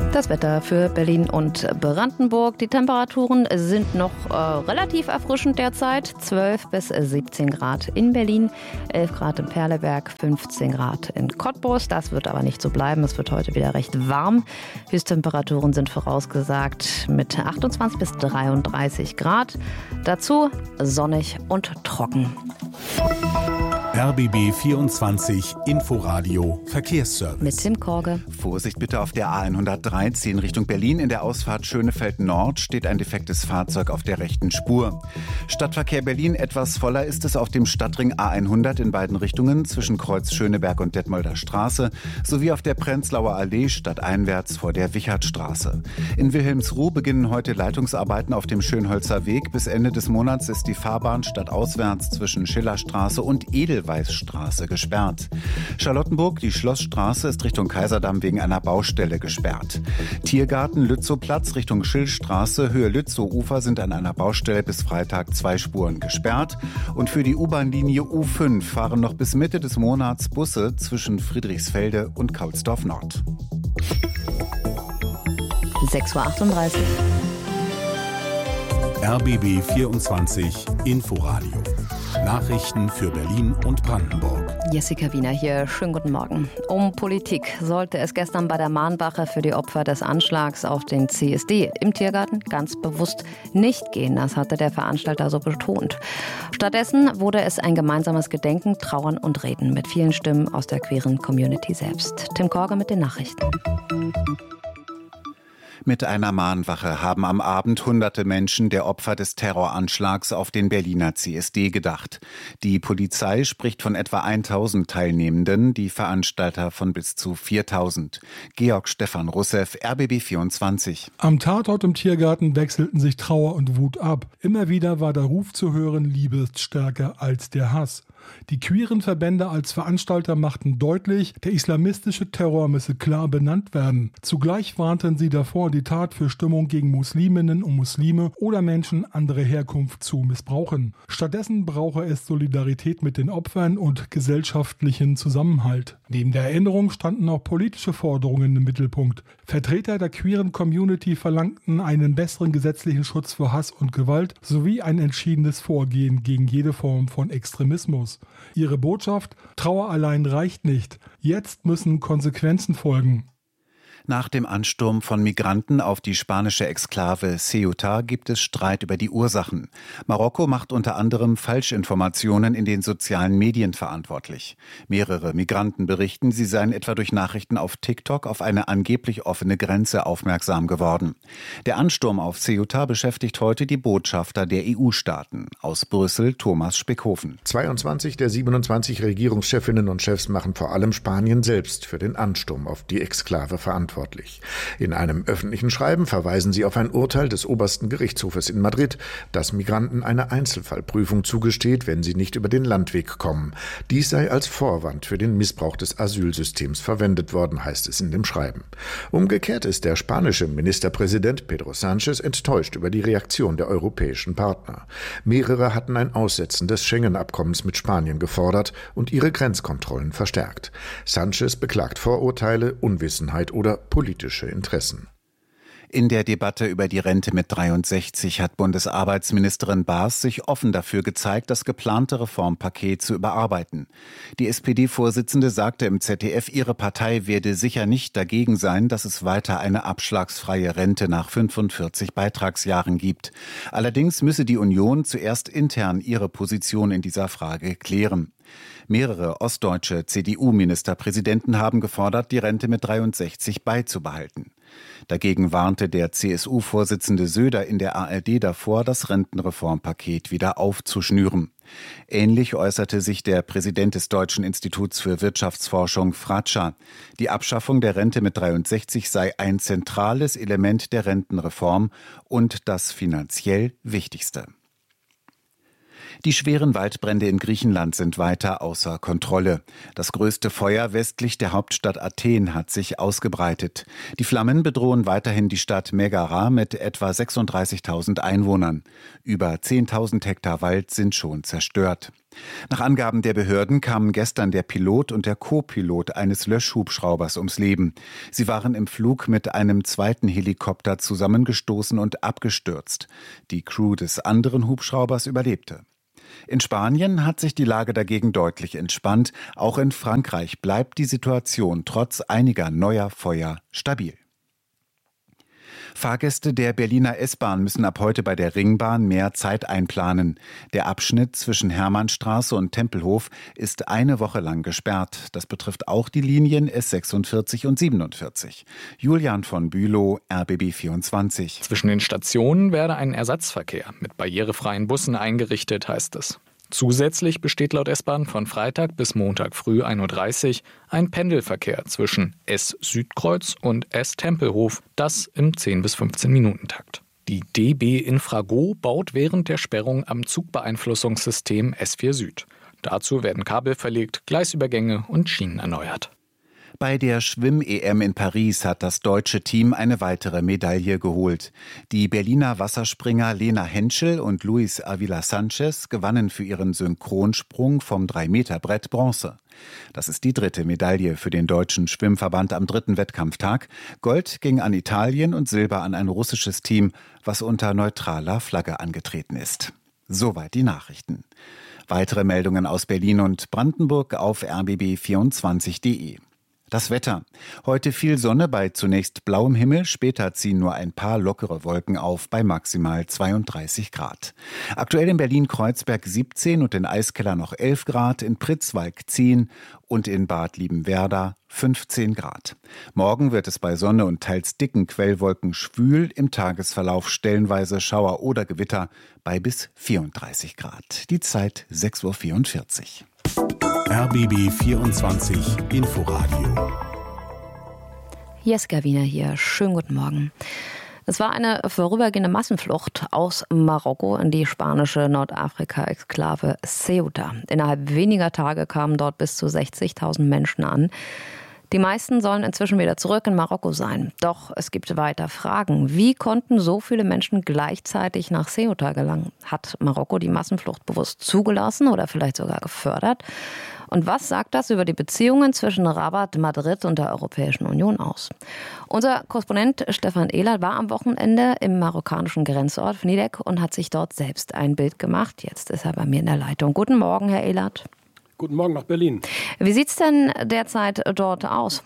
Das Wetter für Berlin und Brandenburg. Die Temperaturen sind noch relativ erfrischend derzeit. 12 bis 17 Grad in Berlin, 11 Grad in Perleberg, 15 Grad in Cottbus. Das wird aber nicht so bleiben. Es wird heute wieder recht warm. Höchsttemperaturen sind vorausgesagt mit 28 bis 33 Grad. Dazu sonnig und trocken. RBB 24 Inforadio Verkehrsservice. Mit Tim Korge. Vorsicht bitte auf der A113 Richtung Berlin. In der Ausfahrt Schönefeld Nord steht ein defektes Fahrzeug auf der rechten Spur. Stadtverkehr Berlin etwas voller ist es auf dem Stadtring A100 in beiden Richtungen zwischen Kreuz Schöneberg und Detmolder Straße sowie auf der Prenzlauer Allee stadteinwärts vor der Wichertstraße. In Wilhelmsruh beginnen heute Leitungsarbeiten auf dem Schönholzer Weg. Bis Ende des Monats ist die Fahrbahn stadtauswärts zwischen Schillerstraße und Edelweißstraße gesperrt. Charlottenburg, die Schlossstraße, ist Richtung Kaiserdamm wegen einer Baustelle gesperrt. Tiergarten, Lützowplatz Richtung Schillstraße, Höhe Lützow-Ufer sind an einer Baustelle bis Freitag 2 Spuren gesperrt. Und für die U-Bahn-Linie U5 fahren noch bis Mitte des Monats Busse zwischen Friedrichsfelde und Kaulsdorf Nord. 6.38 Uhr. RBB 24 Inforadio. Nachrichten für Berlin und Brandenburg. Jessica Wiener hier. Schönen guten Morgen. Um Politik sollte es gestern bei der Mahnwache für die Opfer des Anschlags auf den CSD im Tiergarten ganz bewusst nicht gehen. Das hatte der Veranstalter so betont. Stattdessen wurde es ein gemeinsames Gedenken, Trauern und Reden mit vielen Stimmen aus der queeren Community selbst. Tim Korge mit den Nachrichten. Mit einer Mahnwache haben am Abend hunderte Menschen der Opfer des Terroranschlags auf den Berliner CSD gedacht. Die Polizei spricht von etwa 1000 Teilnehmenden, die Veranstalter von bis zu 4000. Georg Stefan Russev, RBB 24. Am Tatort im Tiergarten wechselten sich Trauer und Wut ab. Immer wieder war der Ruf zu hören, Liebe ist stärker als der Hass. Die queeren Verbände als Veranstalter machten deutlich, der islamistische Terror müsse klar benannt werden. Zugleich warnten sie davor, die Tat für Stimmung gegen Musliminnen und Muslime oder Menschen anderer Herkunft zu missbrauchen. Stattdessen brauche es Solidarität mit den Opfern und gesellschaftlichen Zusammenhalt. Neben der Erinnerung standen auch politische Forderungen im Mittelpunkt. Vertreter der queeren Community verlangten einen besseren gesetzlichen Schutz vor Hass und Gewalt sowie ein entschiedenes Vorgehen gegen jede Form von Extremismus. Ihre Botschaft: Trauer allein reicht nicht. Jetzt müssen Konsequenzen folgen. Nach dem Ansturm von Migranten auf die spanische Exklave Ceuta gibt es Streit über die Ursachen. Marokko macht unter anderem Falschinformationen in den sozialen Medien verantwortlich. Mehrere Migranten berichten, sie seien etwa durch Nachrichten auf TikTok auf eine angeblich offene Grenze aufmerksam geworden. Der Ansturm auf Ceuta beschäftigt heute die Botschafter der EU-Staaten. Aus Brüssel Thomas Speckhofen. 22 der 27 Regierungschefinnen und Chefs machen vor allem Spanien selbst für den Ansturm auf die Exklave verantwortlich. In einem öffentlichen Schreiben verweisen sie auf ein Urteil des obersten Gerichtshofes in Madrid, das Migranten eine Einzelfallprüfung zugesteht, wenn sie nicht über den Landweg kommen. Dies sei als Vorwand für den Missbrauch des Asylsystems verwendet worden, heißt es in dem Schreiben. Umgekehrt ist der spanische Ministerpräsident Pedro Sánchez enttäuscht über die Reaktion der europäischen Partner. Mehrere hatten ein Aussetzen des Schengen-Abkommens mit Spanien gefordert und ihre Grenzkontrollen verstärkt. Sánchez beklagt Vorurteile, Unwissenheit oder politische Interessen. In der Debatte über die Rente mit 63 hat Bundesarbeitsministerin Baas sich offen dafür gezeigt, das geplante Reformpaket zu überarbeiten. Die SPD-Vorsitzende sagte im ZDF, ihre Partei werde sicher nicht dagegen sein, dass es weiter eine abschlagsfreie Rente nach 45 Beitragsjahren gibt. Allerdings müsse die Union zuerst intern ihre Position in dieser Frage klären. Mehrere ostdeutsche CDU-Ministerpräsidenten haben gefordert, die Rente mit 63 beizubehalten. Dagegen warnte der CSU-Vorsitzende Söder in der ARD davor, das Rentenreformpaket wieder aufzuschnüren. Ähnlich äußerte sich der Präsident des Deutschen Instituts für Wirtschaftsforschung Fratscher. Die Abschaffung der Rente mit 63 sei ein zentrales Element der Rentenreform und das finanziell wichtigste. Die schweren Waldbrände in Griechenland sind weiter außer Kontrolle. Das größte Feuer westlich der Hauptstadt Athen hat sich ausgebreitet. Die Flammen bedrohen weiterhin die Stadt Megara mit etwa 36.000 Einwohnern. Über 10.000 Hektar Wald sind schon zerstört. Nach Angaben der Behörden kamen gestern der Pilot und der Co-Pilot eines Löschhubschraubers ums Leben. Sie waren im Flug mit einem zweiten Helikopter zusammengestoßen und abgestürzt. Die Crew des anderen Hubschraubers überlebte. In Spanien hat sich die Lage dagegen deutlich entspannt. Auch in Frankreich bleibt die Situation trotz einiger neuer Feuer stabil. Fahrgäste der Berliner S-Bahn müssen ab heute bei der Ringbahn mehr Zeit einplanen. Der Abschnitt zwischen Hermannstraße und Tempelhof ist eine Woche lang gesperrt. Das betrifft auch die Linien S46 und 47. Julian von Bülow, RBB 24. Zwischen den Stationen werde ein Ersatzverkehr mit barrierefreien Bussen eingerichtet, heißt es. Zusätzlich besteht laut S-Bahn von Freitag bis Montag früh 1.30 Uhr ein Pendelverkehr zwischen S-Südkreuz und S-Tempelhof, das im 10- bis 15-Minuten-Takt. Die DB Infrago baut während der Sperrung am Zugbeeinflussungssystem S4 Süd. Dazu werden Kabel verlegt, Gleisübergänge und Schienen erneuert. Bei der Schwimm-EM in Paris hat das deutsche Team eine weitere Medaille geholt. Die Berliner Wasserspringer Lena Henschel und Luis Avila Sanchez gewannen für ihren Synchronsprung vom 3-Meter-Brett Bronze. Das ist die dritte Medaille für den deutschen Schwimmverband am dritten Wettkampftag. Gold ging an Italien und Silber an ein russisches Team, was unter neutraler Flagge angetreten ist. Soweit die Nachrichten. Weitere Meldungen aus Berlin und Brandenburg auf rbb24.de. Das Wetter. Heute viel Sonne bei zunächst blauem Himmel, später ziehen nur ein paar lockere Wolken auf bei maximal 32 Grad. Aktuell in Berlin-Kreuzberg 17 und in Eiskeller noch 11 Grad, in Pritzwalk 10 und in Bad Liebenwerda 15 Grad. Morgen wird es bei Sonne und teils dicken Quellwolken schwül, im Tagesverlauf stellenweise Schauer oder Gewitter bei bis 34 Grad. Die Zeit 6.44 Uhr. RBB 24 Inforadio. Jeska Wiener hier. Schönen guten Morgen. Es war eine vorübergehende Massenflucht aus Marokko in die spanische Nordafrika-Exklave Ceuta. Innerhalb weniger Tage kamen dort bis zu 60.000 Menschen an. Die meisten sollen inzwischen wieder zurück in Marokko sein. Doch es gibt weiter Fragen. Wie konnten so viele Menschen gleichzeitig nach Ceuta gelangen? Hat Marokko die Massenflucht bewusst zugelassen oder vielleicht sogar gefördert? Und was sagt das über die Beziehungen zwischen Rabat, Madrid und der Europäischen Union aus? Unser Korrespondent Stefan Ehlert war am Wochenende im marokkanischen Grenzort Fnidek und hat sich dort selbst ein Bild gemacht. Jetzt ist er bei mir in der Leitung. Guten Morgen, Herr Ehlert. Guten Morgen nach Berlin. Wie sieht es denn derzeit dort aus?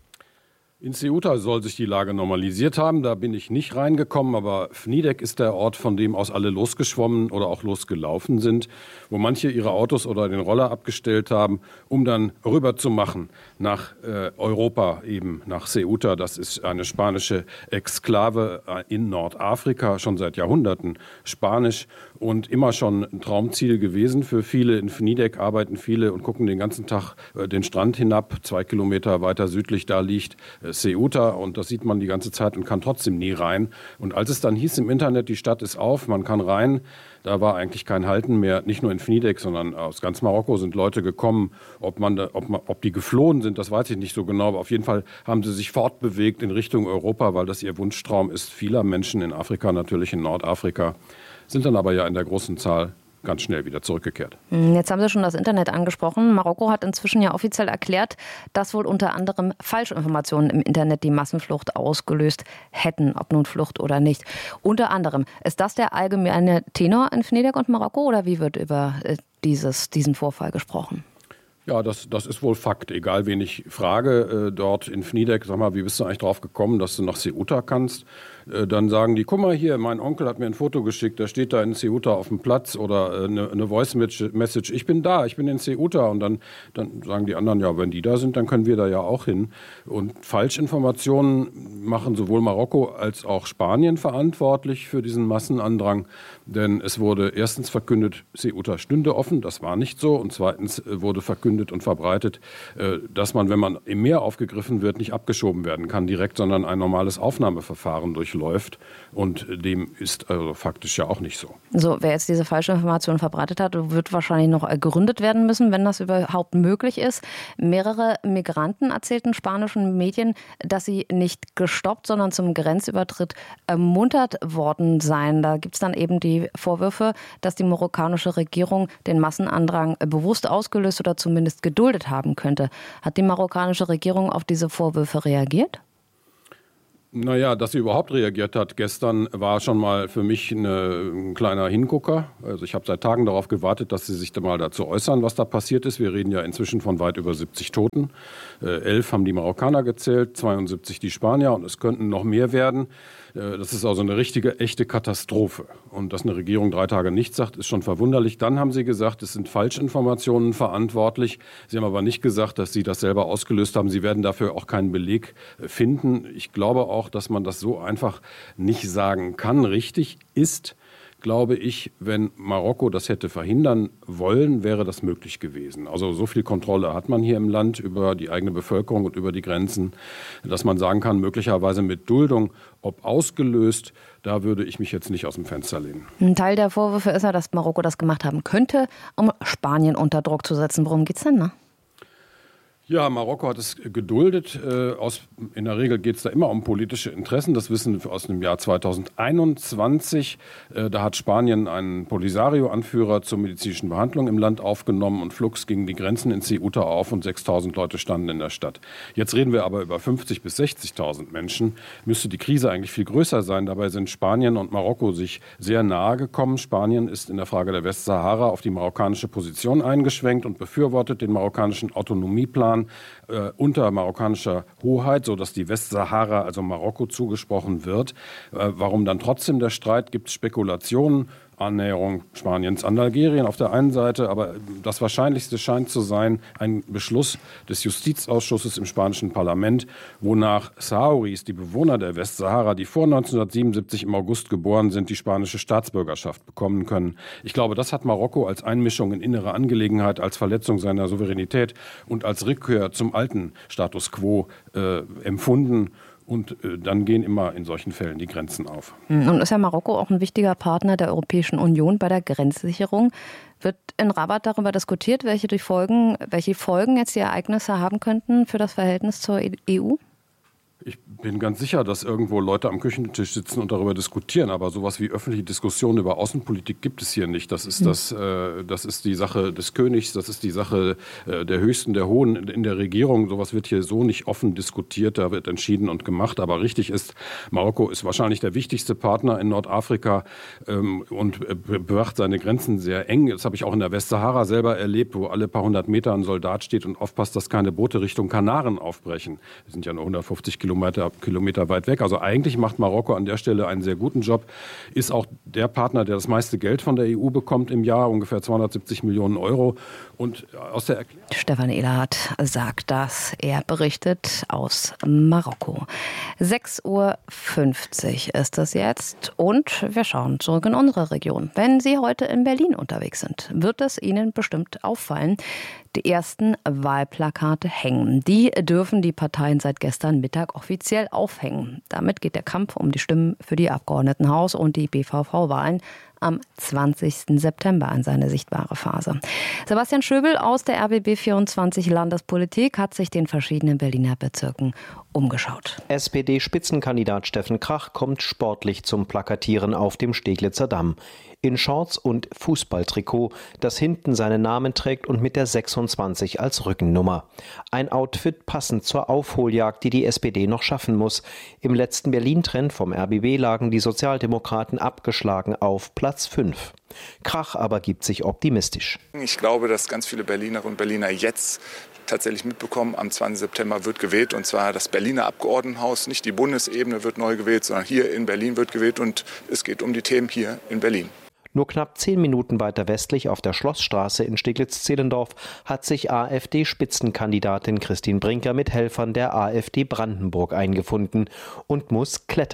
In Ceuta soll sich die Lage normalisiert haben. Da bin ich nicht reingekommen, aber Fnidek ist der Ort, von dem aus alle losgeschwommen oder auch losgelaufen sind, wo manche ihre Autos oder den Roller abgestellt haben, um dann rüber zu machen nach Europa, eben nach Ceuta. Das ist eine spanische Exklave in Nordafrika, schon seit Jahrhunderten Spanisch und immer schon ein Traumziel gewesen für viele. In Fnidek arbeiten viele und gucken den ganzen Tag den Strand hinab. 2 Kilometer weiter südlich, da liegt Ceuta und das sieht man die ganze Zeit und kann trotzdem nie rein. Und als es dann hieß im Internet, die Stadt ist auf, man kann rein, da war eigentlich kein Halten mehr. Nicht nur in Fnidek, sondern aus ganz Marokko sind Leute gekommen. Ob die geflohen sind, das weiß ich nicht so genau. Aber auf jeden Fall haben sie sich fortbewegt in Richtung Europa, weil das ihr Wunschtraum ist. Vieler Menschen in Afrika, natürlich in Nordafrika, sind dann aber ja in der großen Zahl ganz schnell wieder zurückgekehrt. Jetzt haben Sie schon das Internet angesprochen. Marokko hat inzwischen ja offiziell erklärt, dass wohl unter anderem Falschinformationen im Internet die Massenflucht ausgelöst hätten, ob nun Flucht oder nicht. Unter anderem, ist das der allgemeine Tenor in Fnidek und Marokko oder wie wird über diesen Vorfall gesprochen? Ja, das ist wohl Fakt. Egal, wen ich frage, dort in Fnidek, sag mal, wie bist du eigentlich drauf gekommen, dass du nach Ceuta kannst? Dann sagen die, guck mal hier, mein Onkel hat mir ein Foto geschickt, der steht da in Ceuta auf dem Platz oder eine Voice-Message, ich bin da, ich bin in Ceuta. Und dann sagen die anderen, ja, wenn die da sind, dann können wir da ja auch hin. Und Falschinformationen machen sowohl Marokko als auch Spanien verantwortlich für diesen Massenandrang. Denn es wurde erstens verkündet, Ceuta stünde offen, das war nicht so. Und zweitens wurde verkündet, verkündet und verbreitet, dass man, wenn man im Meer aufgegriffen wird, nicht abgeschoben werden kann direkt, sondern ein normales Aufnahmeverfahren durchläuft. Und dem ist also faktisch ja auch nicht so. So, wer jetzt diese falsche Information verbreitet hat, wird wahrscheinlich noch ergründet werden müssen, wenn das überhaupt möglich ist. Mehrere Migranten erzählten spanischen Medien, dass sie nicht gestoppt, sondern zum Grenzübertritt ermuntert worden seien. Da gibt es dann eben die Vorwürfe, dass die marokkanische Regierung den Massenandrang bewusst ausgelöst oder zumindest geduldet haben könnte. Hat die marokkanische Regierung auf diese Vorwürfe reagiert? Naja, dass sie überhaupt reagiert hat gestern, war schon mal für mich ein kleiner Hingucker. Also ich habe seit Tagen darauf gewartet, dass sie sich da mal dazu äußern, was da passiert ist. Wir reden ja inzwischen von weit über 70 Toten. 11 haben die Marokkaner gezählt, 72 die Spanier und es könnten noch mehr werden. Das ist also eine richtige, echte Katastrophe. Und dass eine Regierung 3 Tage nichts sagt, ist schon verwunderlich. Dann haben sie gesagt, es sind Falschinformationen verantwortlich. Sie haben aber nicht gesagt, dass sie das selber ausgelöst haben. Sie werden dafür auch keinen Beleg finden. Ich glaube auch, dass man das so einfach nicht sagen kann. Richtig ist, glaube ich, wenn Marokko das hätte verhindern wollen, wäre das möglich gewesen. Also so viel Kontrolle hat man hier im Land über die eigene Bevölkerung und über die Grenzen, dass man sagen kann, möglicherweise mit Duldung, ob ausgelöst, da würde ich mich jetzt nicht aus dem Fenster lehnen. Ein Teil der Vorwürfe ist ja, dass Marokko das gemacht haben könnte, um Spanien unter Druck zu setzen. Worum geht's denn, ne? Ja, Marokko hat es geduldet. In der Regel geht es da immer um politische Interessen. Das wissen wir aus dem Jahr 2021. Da hat Spanien einen Polisario-Anführer zur medizinischen Behandlung im Land aufgenommen und flugs gingen die Grenzen in Ceuta auf und 6.000 Leute standen in der Stadt. Jetzt reden wir aber über 50.000 bis 60.000 Menschen. Müsste die Krise eigentlich viel größer sein. Dabei sind Spanien und Marokko sich sehr nahe gekommen. Spanien ist in der Frage der Westsahara auf die marokkanische Position eingeschwenkt und befürwortet den marokkanischen Autonomieplan unter marokkanischer Hoheit, sodass die Westsahara, also Marokko, zugesprochen wird. Warum dann trotzdem der Streit? Gibt es Spekulationen? Annäherung Spaniens an Algerien auf der einen Seite, aber das Wahrscheinlichste scheint zu sein, ein Beschluss des Justizausschusses im spanischen Parlament, wonach Sahrawis, die Bewohner der Westsahara, die vor 1977 im August geboren sind, die spanische Staatsbürgerschaft bekommen können. Ich glaube, das hat Marokko als Einmischung in innere Angelegenheit, als Verletzung seiner Souveränität und als Rückkehr zum alten Status quo empfunden. Und dann gehen immer in solchen Fällen die Grenzen auf. Und ist ja Marokko auch ein wichtiger Partner der Europäischen Union bei der Grenzsicherung. Wird in Rabat darüber diskutiert, welche Folgen jetzt die Ereignisse haben könnten für das Verhältnis zur EU? Ich bin ganz sicher, dass irgendwo Leute am Küchentisch sitzen und darüber diskutieren, aber sowas wie öffentliche Diskussionen über Außenpolitik gibt es hier nicht. Das ist die Sache des Königs, das ist die Sache der Höchsten, der Hohen in der Regierung. Sowas wird hier so nicht offen diskutiert, da wird entschieden und gemacht. Aber richtig ist, Marokko ist wahrscheinlich der wichtigste Partner in Nordafrika und bewacht seine Grenzen sehr eng. Das habe ich auch in der Westsahara selber erlebt, wo alle paar hundert Meter ein Soldat steht und aufpasst, dass keine Boote Richtung Kanaren aufbrechen. Wir sind ja nur 150 Kilometer weit weg. Also eigentlich macht Marokko an der Stelle einen sehr guten Job. Ist auch der Partner, der das meiste Geld von der EU bekommt im Jahr, ungefähr 270 Millionen Euro. Und aus der Stefan Ehlhardt sagt das. Er berichtet aus Marokko. 6.50 Uhr ist es jetzt und wir schauen zurück in unsere Region. Wenn Sie heute in Berlin unterwegs sind, wird es Ihnen bestimmt auffallen. Die ersten Wahlplakate hängen. Die dürfen die Parteien seit gestern Mittag offiziell aufhängen. Damit geht der Kampf um die Stimmen für die Abgeordnetenhaus- und die BVV-Wahlen am 20. September in seine sichtbare Phase. Sebastian Schöbel aus der RBB24 Landespolitik hat sich den verschiedenen Berliner Bezirken umgeschaut. SPD-Spitzenkandidat Steffen Krach kommt sportlich zum Plakatieren auf dem Steglitzer Damm. In Shorts und Fußballtrikot, das hinten seinen Namen trägt und mit der 26 als Rückennummer. Ein Outfit passend zur Aufholjagd, die die SPD noch schaffen muss. Im letzten Berlin-Trend vom RBB lagen die Sozialdemokraten abgeschlagen auf Platz 5. Krach aber gibt sich optimistisch. Ich glaube, dass ganz viele Berlinerinnen und Berliner jetzt tatsächlich mitbekommen, am 20. September wird gewählt, und zwar das Berliner Abgeordnetenhaus, nicht die Bundesebene wird neu gewählt, sondern hier in Berlin wird gewählt, und es geht um die Themen hier in Berlin. Nur knapp 10 Minuten weiter westlich auf der Schlossstraße in Steglitz-Zehlendorf hat sich AfD-Spitzenkandidatin Christine Brinker mit Helfern der AfD Brandenburg eingefunden und muss klettern.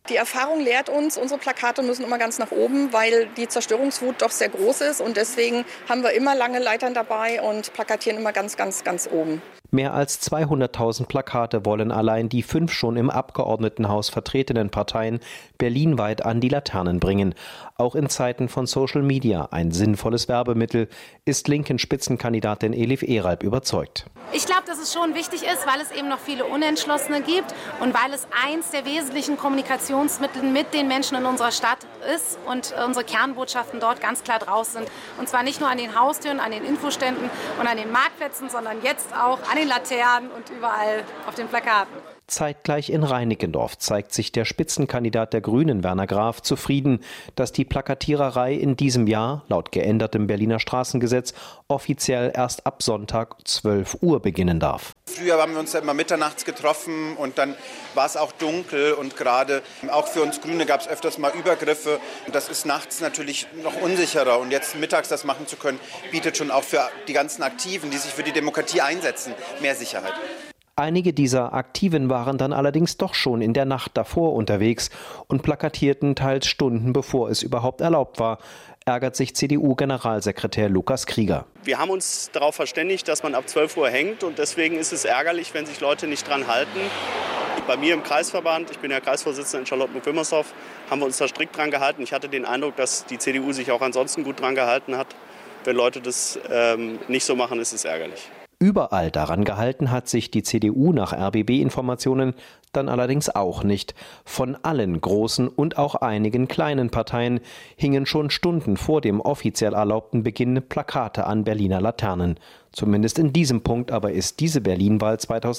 Die Erfahrung lehrt uns, unsere Plakate müssen immer ganz nach oben, weil die Zerstörungswut doch sehr groß ist. Und deswegen haben wir immer lange Leitern dabei und plakatieren immer ganz, ganz, ganz oben. Mehr als 200.000 Plakate wollen allein die 5 schon im Abgeordnetenhaus vertretenen Parteien berlinweit an die Laternen bringen. Auch in Zeiten von Social Media ein sinnvolles Werbemittel, ist linken Spitzenkandidatin Elif Eralp überzeugt. Ich glaube, dass es schon wichtig ist, weil es eben noch viele Unentschlossene gibt und weil es eins der wesentlichen Kommunikationsmittel mit den Menschen in unserer Stadt ist und unsere Kernbotschaften dort ganz klar draus sind. Und zwar nicht nur an den Haustüren, an den Infoständen und an den Marktplätzen, sondern jetzt auch an den Laternen und überall auf den Plakaten. Zeitgleich in Reinickendorf zeigt sich der Spitzenkandidat der Grünen, Werner Graf, zufrieden, dass die Plakatiererei in diesem Jahr, laut geändertem Berliner Straßengesetz, offiziell erst ab Sonntag 12 Uhr beginnen darf. Früher haben wir uns ja immer mitternachts getroffen und dann war es auch dunkel und gerade auch für uns Grüne gab es öfters mal Übergriffe. Und das ist nachts natürlich noch unsicherer und jetzt mittags das machen zu können, bietet schon auch für die ganzen Aktiven, die sich für die Demokratie einsetzen, mehr Sicherheit. Einige dieser Aktiven waren dann allerdings doch schon in der Nacht davor unterwegs und plakatierten teils Stunden, bevor es überhaupt erlaubt war, ärgert sich CDU-Generalsekretär Lukas Krieger. Wir haben uns darauf verständigt, dass man ab 12 Uhr hängt und deswegen ist es ärgerlich, wenn sich Leute nicht dran halten. Bei mir im Kreisverband, ich bin ja Kreisvorsitzender in Charlottenburg-Wilmersdorf, haben wir uns da strikt dran gehalten. Ich hatte den Eindruck, dass die CDU sich auch ansonsten gut dran gehalten hat. Wenn Leute das nicht so machen, ist es ärgerlich. Überall daran gehalten hat sich die CDU nach RBB-Informationen dann allerdings auch nicht. Von allen großen und auch einigen kleinen Parteien hingen schon Stunden vor dem offiziell erlaubten Beginn Plakate an Berliner Laternen. Zumindest in diesem Punkt aber ist diese Berlin-Wahl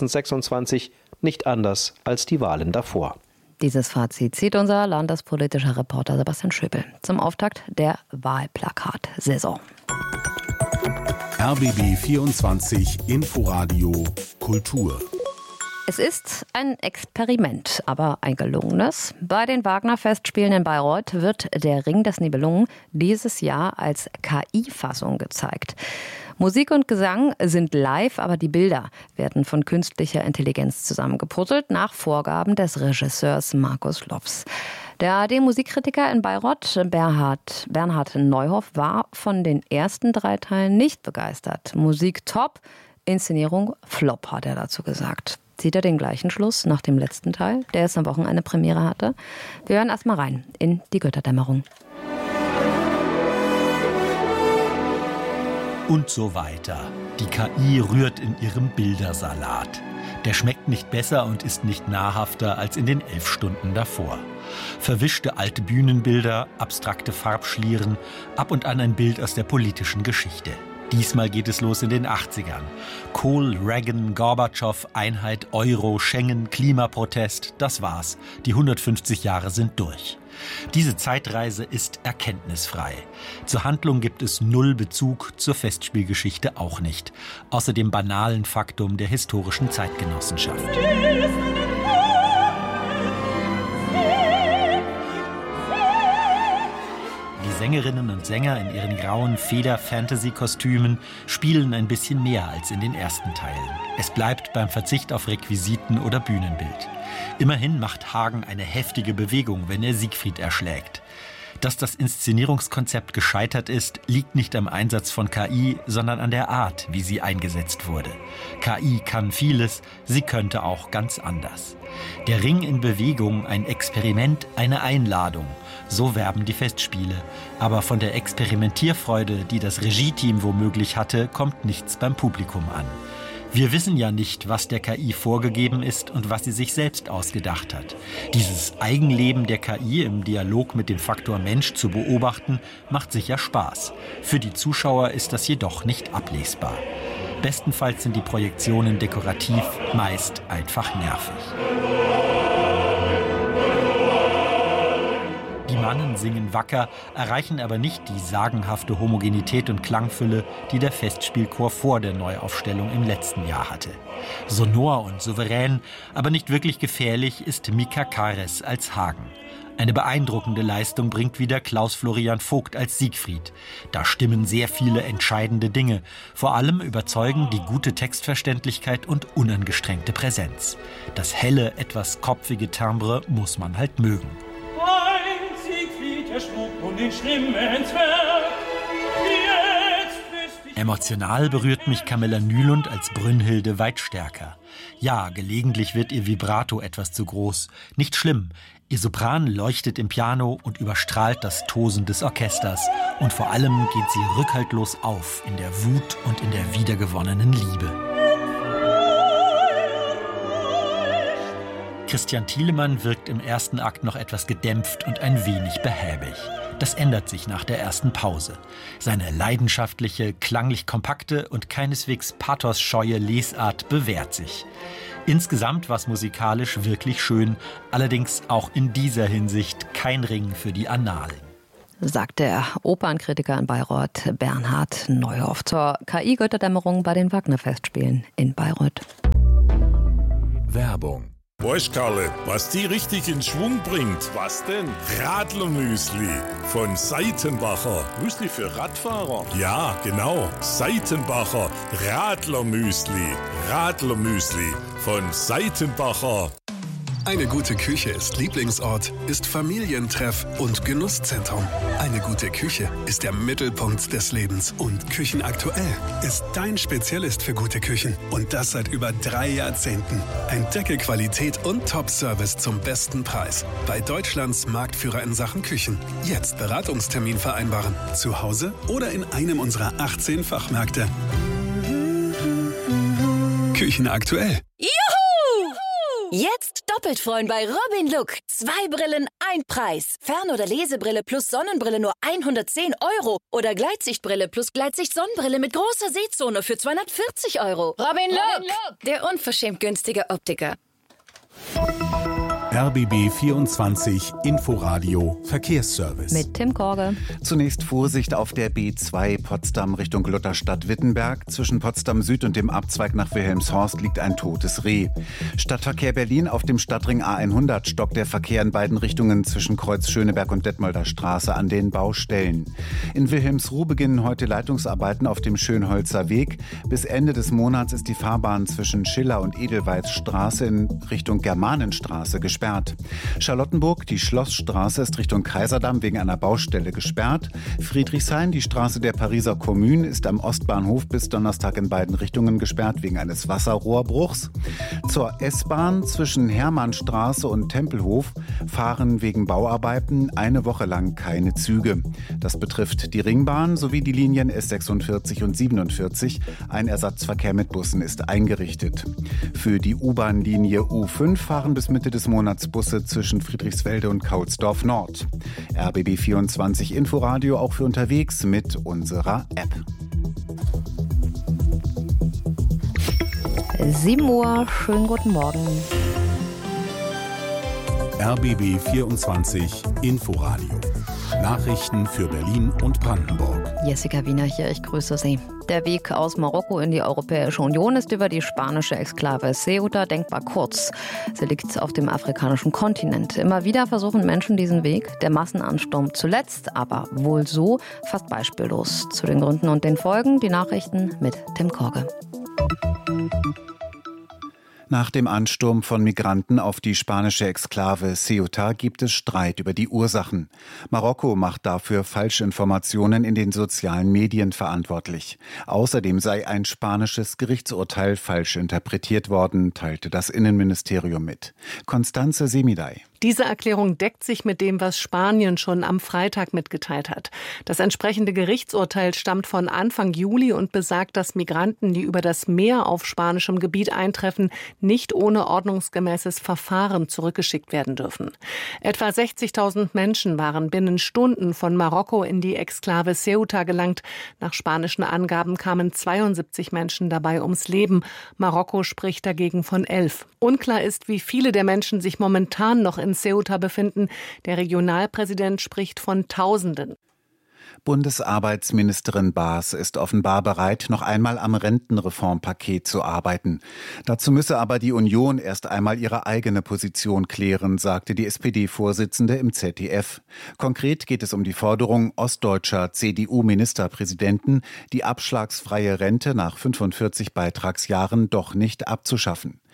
2026 nicht anders als die Wahlen davor. Dieses Fazit zieht unser landespolitischer Reporter Sebastian Schöpel zum Auftakt der Wahlplakatsaison. RBB 24 Inforadio Kultur. Es ist ein Experiment, aber ein gelungenes. Bei den Wagner-Festspielen in Bayreuth wird der Ring des Nibelungen dieses Jahr als KI-Fassung gezeigt. Musik und Gesang sind live, aber die Bilder werden von künstlicher Intelligenz zusammengepuzzelt nach Vorgaben des Regisseurs Markus Loffs. Der ARD-Musikkritiker in Bayreuth, Bernhard Neuhoff, war von den ersten 3 Teilen nicht begeistert. Musik top, Inszenierung flop, hat er dazu gesagt. Zieht er den gleichen Schluss nach dem letzten Teil, der jetzt am Wochenende Premiere hatte? Wir hören erst mal rein in die Götterdämmerung. Und so weiter. Die KI rührt in ihrem Bildersalat. Der schmeckt nicht besser und ist nicht nahrhafter als in den 11 Stunden davor. Verwischte alte Bühnenbilder, abstrakte Farbschlieren, ab und an ein Bild aus der politischen Geschichte. Diesmal geht es los in den 80ern. Kohl, Reagan, Gorbatschow, Einheit, Euro, Schengen, Klimaprotest, das war's. Die 150 Jahre sind durch. Diese Zeitreise ist erkenntnisfrei. Zur Handlung gibt es 0 Bezug, zur Festspielgeschichte auch nicht. Außer dem banalen Faktum der historischen Zeitgenossenschaft. Die Sängerinnen und Sänger in ihren grauen Feder-Fantasy-Kostümen spielen ein bisschen mehr als in den ersten Teilen. Es bleibt beim Verzicht auf Requisiten oder Bühnenbild. Immerhin macht Hagen eine heftige Bewegung, wenn er Siegfried erschlägt. Dass das Inszenierungskonzept gescheitert ist, liegt nicht am Einsatz von KI, sondern an der Art, wie sie eingesetzt wurde. KI kann vieles, sie könnte auch ganz anders. Der Ring in Bewegung, ein Experiment, eine Einladung. So werben die Festspiele. Aber von der Experimentierfreude, die das Regie-Team womöglich hatte, kommt nichts beim Publikum an. Wir wissen ja nicht, was der KI vorgegeben ist und was sie sich selbst ausgedacht hat. Dieses Eigenleben der KI im Dialog mit dem Faktor Mensch zu beobachten, macht sicher Spaß. Für die Zuschauer ist das jedoch nicht ablesbar. Bestenfalls sind die Projektionen dekorativ, meist einfach nervig. Die Mannen singen wacker, erreichen aber nicht die sagenhafte Homogenität und Klangfülle, die der Festspielchor vor der Neuaufstellung im letzten Jahr hatte. Sonor und souverän, aber nicht wirklich gefährlich ist Mika Kares als Hagen. Eine beeindruckende Leistung bringt wieder Klaus Florian Vogt als Siegfried. Da stimmen sehr viele entscheidende Dinge. Vor allem überzeugen die gute Textverständlichkeit und unangestrengte Präsenz. Das helle, etwas kopfige Timbre muss man halt mögen. Emotional berührt mich Camilla Nylund als Brünnhilde weit stärker. Ja, gelegentlich wird ihr Vibrato etwas zu groß. Nicht schlimm. Ihr Sopran leuchtet im Piano und überstrahlt das Tosen des Orchesters. Und vor allem geht sie rückhaltlos auf in der Wut und in der wiedergewonnenen Liebe. Christian Thielemann wirkt im ersten Akt noch etwas gedämpft und ein wenig behäbig. Das ändert sich nach der ersten Pause. Seine leidenschaftliche, klanglich kompakte und keineswegs pathosscheue Lesart bewährt sich. Insgesamt war es musikalisch wirklich schön, allerdings auch in dieser Hinsicht kein Ring für die Annalen. Sagt der Opernkritiker in Bayreuth Bernhard Neuhoff zur KI-Götterdämmerung bei den Wagner-Festspielen in Bayreuth. Werbung. Weißt Karle, was die richtig in Schwung bringt? Was denn? Radlermüsli von Seitenbacher. Müsli für Radfahrer? Ja, genau. Seitenbacher Radlermüsli. Radlermüsli von Seitenbacher. Eine gute Küche ist Lieblingsort, ist Familientreff und Genusszentrum. Eine gute Küche ist der Mittelpunkt des Lebens. Und Küchenaktuell ist dein Spezialist für gute Küchen. Und das seit über 3 Jahrzehnten. Entdecke Qualität und Top-Service zum besten Preis. Bei Deutschlands Marktführer in Sachen Küchen. Jetzt Beratungstermin vereinbaren. Zu Hause oder in einem unserer 18 Fachmärkte. Küchenaktuell. Juhu! Jetzt doppelt freuen bei Robin Look. 2 Brillen, 1 Preis. Fern- oder Lesebrille plus Sonnenbrille nur 110 €. Oder Gleitsichtbrille plus Gleitsicht-Sonnenbrille mit großer Sehzone für 240 €. Robin Look, der unverschämt günstige Optiker. RBB 24 Inforadio Verkehrsservice. Mit Tim Korge. Zunächst Vorsicht auf der B2 Potsdam Richtung Lutherstadt-Wittenberg. Zwischen Potsdam Süd und dem Abzweig nach Wilhelmshorst liegt ein totes Reh. Stadtverkehr Berlin auf dem Stadtring A100 stockt der Verkehr in beiden Richtungen zwischen Kreuz Schöneberg und Detmolder Straße an den Baustellen. In Wilhelmsruh beginnen heute Leitungsarbeiten auf dem Schönholzer Weg. Bis Ende des Monats ist die Fahrbahn zwischen Schiller und Edelweißstraße in Richtung Germanenstraße gesperrt. Charlottenburg, die Schlossstraße, ist Richtung Kaiserdamm wegen einer Baustelle gesperrt. Friedrichshain, die Straße der Pariser Kommune, ist am Ostbahnhof bis Donnerstag in beiden Richtungen gesperrt wegen eines Wasserrohrbruchs. Zur S-Bahn zwischen Hermannstraße und Tempelhof fahren wegen Bauarbeiten eine Woche lang keine Züge. Das betrifft die Ringbahn sowie die Linien S46 und 47. Ein Ersatzverkehr mit Bussen ist eingerichtet. Für die U-Bahn-Linie U5 fahren bis Mitte des Monats Busse zwischen Friedrichswelde und Kaulsdorf Nord. RBB 24 Inforadio auch für unterwegs mit unserer App. 7 Uhr, schönen guten Morgen. RBB 24 Inforadio. Nachrichten für Berlin und Brandenburg. Jessica Wiener hier, ich grüße Sie. Der Weg aus Marokko in die Europäische Union ist über die spanische Exklave Ceuta denkbar kurz. Sie liegt auf dem afrikanischen Kontinent. Immer wieder versuchen Menschen diesen Weg. Der Massenansturm zuletzt, aber wohl so, fast beispiellos. Zu den Gründen und den Folgen die Nachrichten mit Tim Korge. Nach dem Ansturm von Migranten auf die spanische Exklave Ceuta gibt es Streit über die Ursachen. Marokko macht dafür Falschinformationen in den sozialen Medien verantwortlich. Außerdem sei ein spanisches Gerichtsurteil falsch interpretiert worden, teilte das Innenministerium mit. Constanze Semidai. Diese Erklärung deckt sich mit dem, was Spanien schon am Freitag mitgeteilt hat. Das entsprechende Gerichtsurteil stammt von Anfang Juli und besagt, dass Migranten, die über das Meer auf spanischem Gebiet eintreffen, nicht ohne ordnungsgemäßes Verfahren zurückgeschickt werden dürfen. Etwa 60.000 Menschen waren binnen Stunden von Marokko in die Exklave Ceuta gelangt. Nach spanischen Angaben kamen 72 Menschen dabei ums Leben. Marokko spricht dagegen von 11. Unklar ist, wie viele der Menschen sich momentan noch in Ceuta befinden. Der Regionalpräsident spricht von Tausenden. Bundesarbeitsministerin Baas ist offenbar bereit, noch einmal am Rentenreformpaket zu arbeiten. Dazu müsse aber die Union erst einmal ihre eigene Position klären, sagte die SPD-Vorsitzende im ZDF. Konkret geht es um die Forderung ostdeutscher CDU-Ministerpräsidenten, die abschlagsfreie Rente nach 45 Beitragsjahren doch nicht abzuschaffen.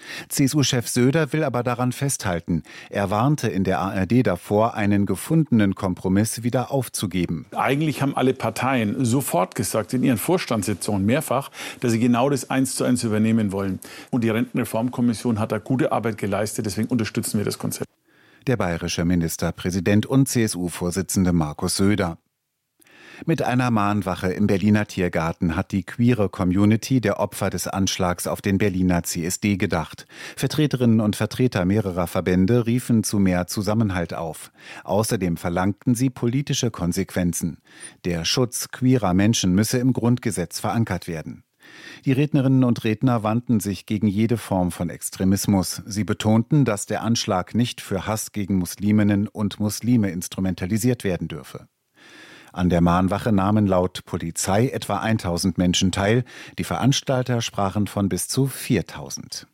CSU-Chef Söder will aber daran festhalten. Er warnte in der ARD davor, einen gefundenen Kompromiss wieder aufzugeben. Eigentlich haben alle Parteien sofort gesagt, in ihren Vorstandssitzungen mehrfach, dass sie genau das 1:1 übernehmen wollen. Und die Rentenreformkommission hat da gute Arbeit geleistet, deswegen unterstützen wir das Konzept. Der bayerische Ministerpräsident und CSU-Vorsitzende Markus Söder. Mit einer Mahnwache im Berliner Tiergarten hat die queere Community der Opfer des Anschlags auf den Berliner CSD gedacht. Vertreterinnen und Vertreter mehrerer Verbände riefen zu mehr Zusammenhalt auf. Außerdem verlangten sie politische Konsequenzen. Der Schutz queerer Menschen müsse im Grundgesetz verankert werden. Die Rednerinnen und Redner wandten sich gegen jede Form von Extremismus. Sie betonten, dass der Anschlag nicht für Hass gegen Musliminnen und Muslime instrumentalisiert werden dürfe. An der Mahnwache nahmen laut Polizei etwa 1000 Menschen teil. Die Veranstalter sprachen von bis zu 4000.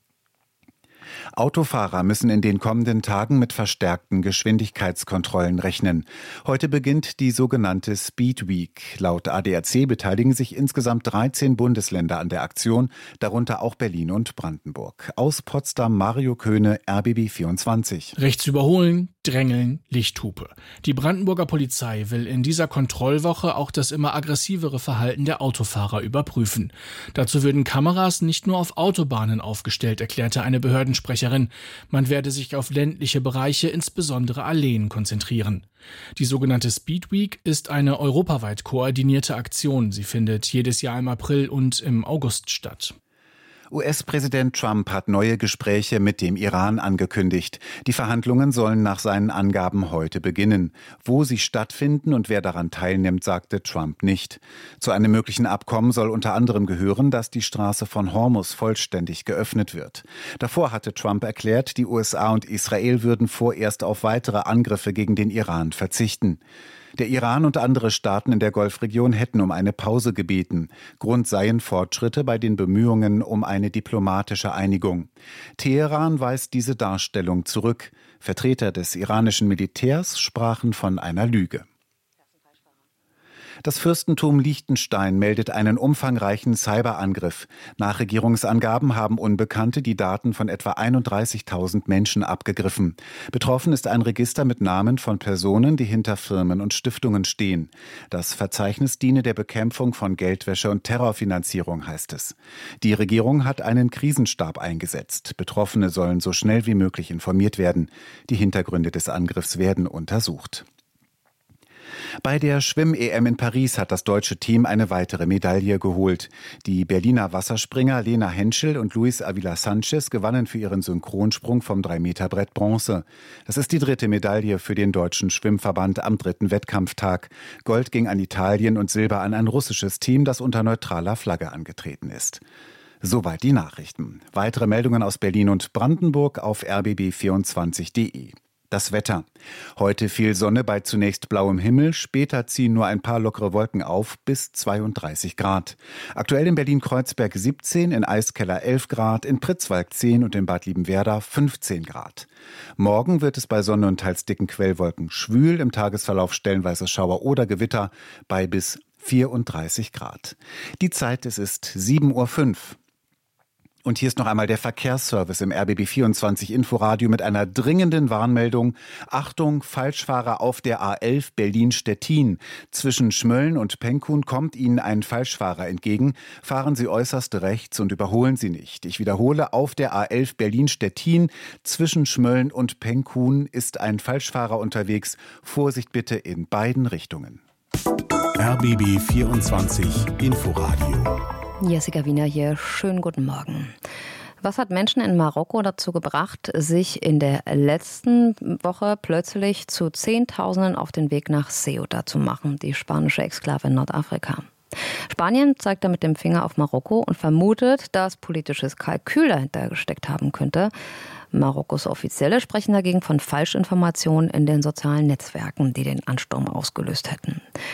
Autofahrer müssen in den kommenden Tagen mit verstärkten Geschwindigkeitskontrollen rechnen. Heute beginnt die sogenannte Speed Week. Laut ADAC beteiligen sich insgesamt 13 Bundesländer an der Aktion, darunter auch Berlin und Brandenburg. Aus Potsdam Mario Köhne, RBB 24. Rechts überholen, drängeln, Lichthupe. Die Brandenburger Polizei will in dieser Kontrollwoche auch das immer aggressivere Verhalten der Autofahrer überprüfen. Dazu würden Kameras nicht nur auf Autobahnen aufgestellt, erklärte eine Behördensprecherin. Man werde sich auf ländliche Bereiche, insbesondere Alleen, konzentrieren. Die sogenannte Speed Week ist eine europaweit koordinierte Aktion. Sie findet jedes Jahr im April und im August statt. US-Präsident Trump hat neue Gespräche mit dem Iran angekündigt. Die Verhandlungen sollen nach seinen Angaben heute beginnen. Wo sie stattfinden und wer daran teilnimmt, sagte Trump nicht. Zu einem möglichen Abkommen soll unter anderem gehören, dass die Straße von Hormuz vollständig geöffnet wird. Davor hatte Trump erklärt, die USA und Israel würden vorerst auf weitere Angriffe gegen den Iran verzichten. Der Iran und andere Staaten in der Golfregion hätten um eine Pause gebeten. Grund seien Fortschritte bei den Bemühungen um eine diplomatische Einigung. Teheran weist diese Darstellung zurück. Vertreter des iranischen Militärs sprachen von einer Lüge. Das Fürstentum Liechtenstein meldet einen umfangreichen Cyberangriff. Nach Regierungsangaben haben Unbekannte die Daten von etwa 31.000 Menschen abgegriffen. Betroffen ist ein Register mit Namen von Personen, die hinter Firmen und Stiftungen stehen. Das Verzeichnis diene der Bekämpfung von Geldwäsche und Terrorfinanzierung, heißt es. Die Regierung hat einen Krisenstab eingesetzt. Betroffene sollen so schnell wie möglich informiert werden. Die Hintergründe des Angriffs werden untersucht. Bei der Schwimm-EM in Paris hat das deutsche Team eine weitere Medaille geholt. Die Berliner Wasserspringer Lena Henschel und Luis Avila Sanchez gewannen für ihren Synchronsprung vom 3-Meter-Brett Bronze. Das ist die dritte Medaille für den deutschen Schwimmverband am dritten Wettkampftag. Gold ging an Italien und Silber an ein russisches Team, das unter neutraler Flagge angetreten ist. Soweit die Nachrichten. Weitere Meldungen aus Berlin und Brandenburg auf rbb24.de. Das Wetter. Heute viel Sonne bei zunächst blauem Himmel, später ziehen nur ein paar lockere Wolken auf bis 32 Grad. Aktuell in Berlin-Kreuzberg 17, in Eiskeller 11 Grad, in Pritzwalk 10 und in Bad Liebenwerda 15 Grad. Morgen wird es bei Sonne und teils dicken Quellwolken schwül, im Tagesverlauf stellenweise Schauer oder Gewitter bei bis 34 Grad. Die Zeit, es ist 7:05 Uhr. Und hier ist noch einmal der Verkehrsservice im RBB24 Inforadio mit einer dringenden Warnmeldung. Achtung, Falschfahrer auf der A11 Berlin-Stettin. Zwischen Schmölln und Penkhuhn kommt Ihnen ein Falschfahrer entgegen. Fahren Sie äußerst rechts und überholen Sie nicht. Ich wiederhole, auf der A11 Berlin-Stettin zwischen Schmölln und Penkhuhn ist ein Falschfahrer unterwegs. Vorsicht bitte in beiden Richtungen. RBB24 Inforadio. Jessica Wiener hier, schönen guten Morgen. Was hat Menschen in Marokko dazu gebracht, sich in der letzten Woche plötzlich zu Zehntausenden auf den Weg nach Ceuta zu machen, die spanische Exklave in Nordafrika? Spanien zeigt da mit dem Finger auf Marokko und vermutet, dass politisches Kalkül dahinter gesteckt haben könnte. Marokkos Offizielle sprechen dagegen von Falschinformationen in den sozialen Netzwerken, die den Ansturm ausgelöst hätten.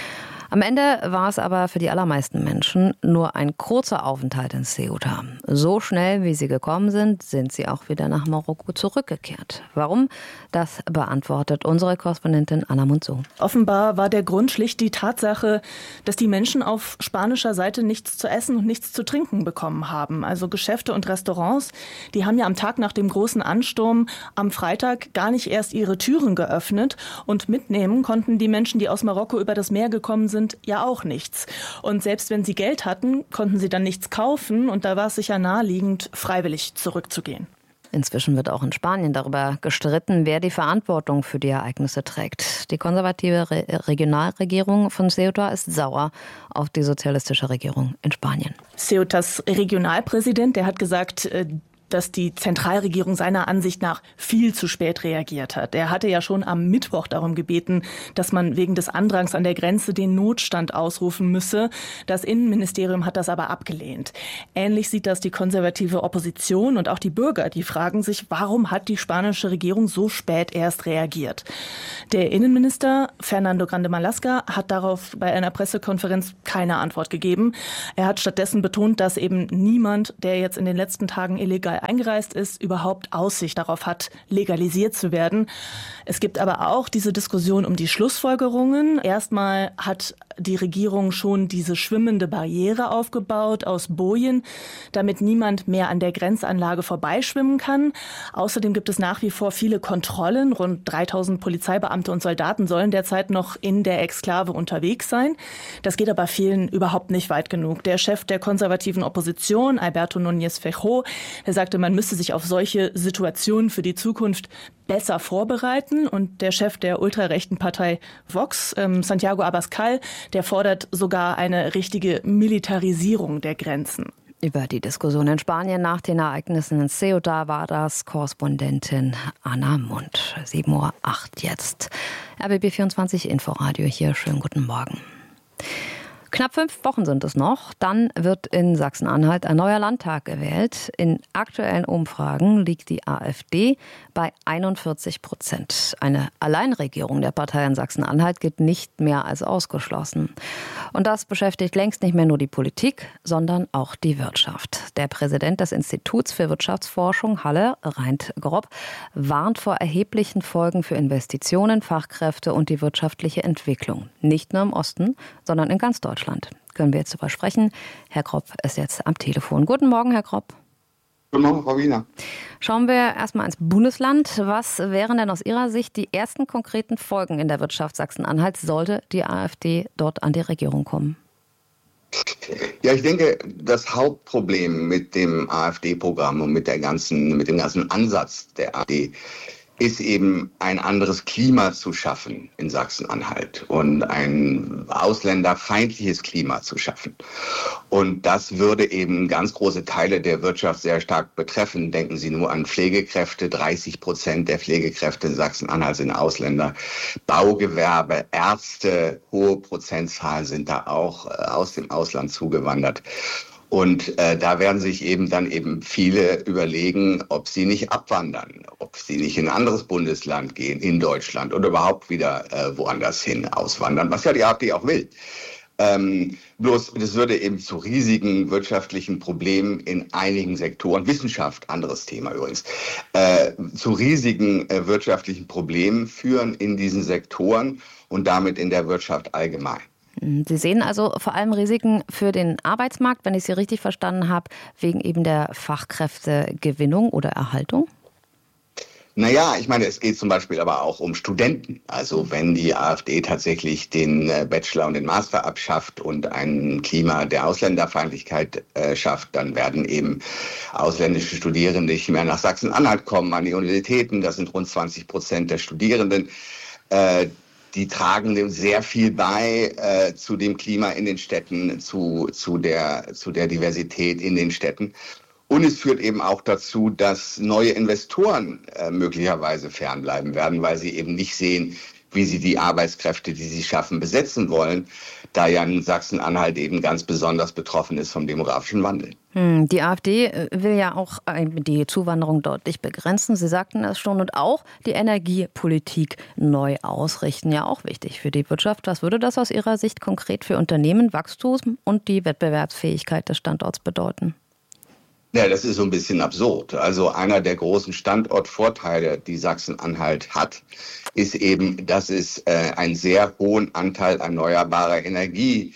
Am Ende war es aber für die allermeisten Menschen nur ein kurzer Aufenthalt in Ceuta. So schnell, wie sie gekommen sind, sind sie auch wieder nach Marokko zurückgekehrt. Warum? Das beantwortet unsere Korrespondentin Anna Munzo. Offenbar war der Grund schlicht die Tatsache, dass die Menschen auf spanischer Seite nichts zu essen und nichts zu trinken bekommen haben. Also Geschäfte und Restaurants, die haben ja am Tag nach dem großen Ansturm am Freitag gar nicht erst ihre Türen geöffnet. Und mitnehmen konnten die Menschen, die aus Marokko über das Meer gekommen sind, ja auch nichts. Und selbst wenn sie Geld hatten, konnten sie dann nichts kaufen. Und da war es sicher naheliegend, freiwillig zurückzugehen. Inzwischen wird auch in Spanien darüber gestritten, wer die Verantwortung für die Ereignisse trägt. Die konservative Regionalregierung von Ceuta ist sauer auf die sozialistische Regierung in Spanien. Ceutas Regionalpräsident, der hat gesagt, dass die Zentralregierung seiner Ansicht nach viel zu spät reagiert hat. Er hatte ja schon am Mittwoch darum gebeten, dass man wegen des Andrangs an der Grenze den Notstand ausrufen müsse. Das Innenministerium hat das aber abgelehnt. Ähnlich sieht das die konservative Opposition und auch die Bürger. Die fragen sich, warum hat die spanische Regierung so spät erst reagiert? Der Innenminister Fernando Grande Marlaska hat darauf bei einer Pressekonferenz keine Antwort gegeben. Er hat stattdessen betont, dass eben niemand, der jetzt in den letzten Tagen illegal eingereist ist, überhaupt Aussicht darauf hat, legalisiert zu werden. Es gibt aber auch diese Diskussion um die Schlussfolgerungen. Erstmal hat die Regierung schon diese schwimmende Barriere aufgebaut aus Bojen, damit niemand mehr an der Grenzanlage vorbeischwimmen kann. Außerdem gibt es nach wie vor viele Kontrollen. Rund 3000 Polizeibeamte und Soldaten sollen derzeit noch in der Exklave unterwegs sein. Das geht aber vielen überhaupt nicht weit genug. Der Chef der konservativen Opposition, Alberto Núñez Feijóo, der sagte, man müsste sich auf solche Situationen für die Zukunft besser vorbereiten. Und der Chef der ultrarechten Partei Vox, Santiago Abascal, der fordert sogar eine richtige Militarisierung der Grenzen. Über die Diskussion in Spanien nach den Ereignissen in Ceuta war das Korrespondentin Anna Mund. 7:08 Uhr jetzt. RBB24 Inforadio hier. Schönen guten Morgen. Knapp 5 Wochen sind es noch. Dann wird in Sachsen-Anhalt ein neuer Landtag gewählt. In aktuellen Umfragen liegt die AfD bei 41%. Eine Alleinregierung der Partei in Sachsen-Anhalt gilt nicht mehr als ausgeschlossen. Und das beschäftigt längst nicht mehr nur die Politik, sondern auch die Wirtschaft. Der Präsident des Instituts für Wirtschaftsforschung Halle, Reint Grob, warnt vor erheblichen Folgen für Investitionen, Fachkräfte und die wirtschaftliche Entwicklung. Nicht nur im Osten, sondern in ganz Deutschland. Können wir jetzt darüber sprechen. Herr Grob ist jetzt am Telefon. Guten Morgen, Herr Grob. Guten Morgen, Frau Wiener. Schauen wir erstmal ins Bundesland. Was wären denn aus Ihrer Sicht die ersten konkreten Folgen in der Wirtschaft Sachsen-Anhalt, sollte die AfD dort an die Regierung kommen? Ja, ich denke, das Hauptproblem mit dem AfD-Programm und mit dem ganzen Ansatz der AfD ist eben ein anderes Klima zu schaffen in Sachsen-Anhalt und ein ausländerfeindliches Klima zu schaffen. Und das würde eben ganz große Teile der Wirtschaft sehr stark betreffen. Denken Sie nur an Pflegekräfte. 30% der Pflegekräfte in Sachsen-Anhalt sind Ausländer. Baugewerbe, Ärzte, hohe Prozentzahlen sind da auch aus dem Ausland zugewandert. Und da werden sich dann viele überlegen, ob sie nicht abwandern, ob sie nicht in ein anderes Bundesland gehen, in Deutschland oder überhaupt wieder woanders hin auswandern, was ja die AfD auch will. Bloß das würde eben zu riesigen wirtschaftlichen Problemen in einigen Sektoren, Wissenschaft, anderes Thema übrigens, zu riesigen wirtschaftlichen Problemen führen in diesen Sektoren und damit in der Wirtschaft allgemein. Sie sehen also vor allem Risiken für den Arbeitsmarkt, wenn ich Sie richtig verstanden habe, wegen eben der Fachkräftegewinnung oder Erhaltung? Naja, ich meine, es geht zum Beispiel aber auch um Studenten. Also wenn die AfD tatsächlich den Bachelor und den Master abschafft und ein Klima der Ausländerfeindlichkeit schafft, dann werden eben ausländische Studierende nicht mehr nach Sachsen-Anhalt kommen, an die Universitäten. Das sind rund 20% der Studierenden. Die tragen dem sehr viel bei zu dem Klima in den Städten, zu der Diversität in den Städten. Und es führt eben auch dazu, dass neue Investoren möglicherweise fernbleiben werden, weil sie eben nicht sehen, wie sie die Arbeitskräfte, die sie schaffen, besetzen wollen, da ja in Sachsen-Anhalt eben ganz besonders betroffen ist vom demografischen Wandel. Die AfD will ja auch die Zuwanderung deutlich begrenzen. Sie sagten es schon, und auch die Energiepolitik neu ausrichten. Ja, auch wichtig für die Wirtschaft. Was würde das aus Ihrer Sicht konkret für Unternehmen, Wachstum und die Wettbewerbsfähigkeit des Standorts bedeuten? Ja, das ist so ein bisschen absurd. Also einer der großen Standortvorteile, die Sachsen-Anhalt hat, ist eben, dass es einen sehr hohen Anteil erneuerbarer Energie